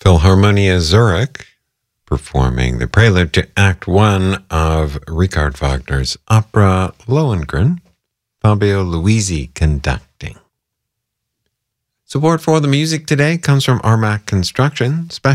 Philharmonia Zurich, performing the prelude to Act 1 of Richard Wagner's opera Lohengrin, Fabio Luisi conducting. Support for the music today comes from Armac Construction,